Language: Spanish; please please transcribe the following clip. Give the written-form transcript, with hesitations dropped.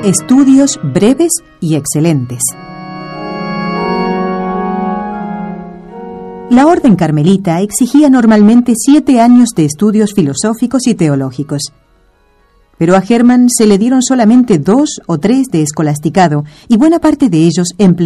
Estudios breves y excelentes. La orden carmelita exigía normalmente 7 años de estudios filosóficos y teológicos. Pero a Hermann se le dieron solamente 2 o 3 de escolasticado, y buena parte de ellos empleados